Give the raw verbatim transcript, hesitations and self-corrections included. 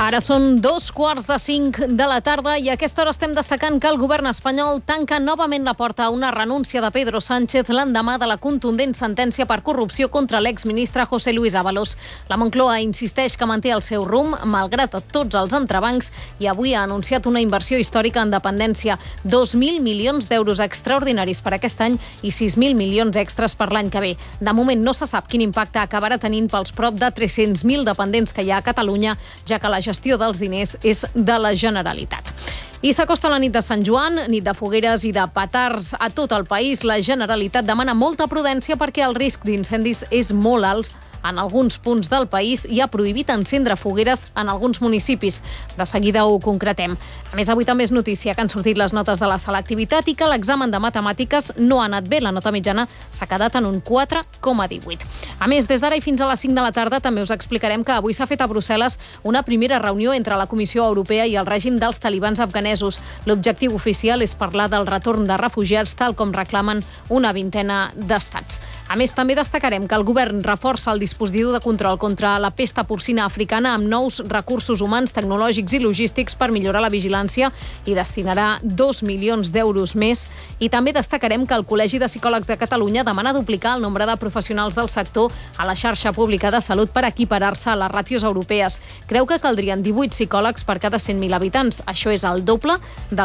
Ara són dos quarts de cinc de la tarda i a aquesta hora estem destacant que el govern espanyol tanca novament la porta a una renúncia de Pedro Sánchez l'endemà de la contundent sentència per corrupció contra l'exministre José Luis Ábalos. La Moncloa insisteix que manté el seu rumb, malgrat tots els entrebancs, i avui ha anunciat una inversió històrica en dependència, dos mil milions d'euros extraordinaris per aquest any i sis mil milions extras per l'any que ve. De moment no se sap quin impacte acabarà tenint pels prop de tres-cents mil dependents que hi ha a Catalunya, ja que la gestió dels diners és de la Generalitat. I s'acosta la nit de Sant Joan, nit de fogueres i de petards a tot el país. La Generalitat demana molta prudència perquè el risc d'incendis és molt alt en alguns punts del país i ha prohibit encendre fogueres en alguns municipis. De seguida ho concretem. A més, avui també és notícia que han sortit les notes de la selectivitat i que l'examen de matemàtiques no ha anat bé. La nota mitjana s'ha quedat en un quatre coma divuit. A més, des d'ara i fins a les cinc de la tarda també us explicarem que avui s'ha fet a Brussel·les una primera reunió entre la Comissió Europea i el règim dels talibans afganesos. L'objectiu oficial és parlar del retorn de refugiats, tal com reclamen una vintena d'estats. A més, també destacarem que el govern reforça el dispositiu de control contra la pesta porcina africana amb nous recursos humans, tecnològics i logístics per millorar la vigilància i destinarà dos milions d'euros més. I també destacarem que el Col·legi de Psicòlegs de Catalunya demana duplicar el nombre de professionals del sector a la xarxa pública de salut per equiparar-se a les ràtios europees. Creu que caldrien divuit psicòlegs per cada cent mil habitants. Això és el doble del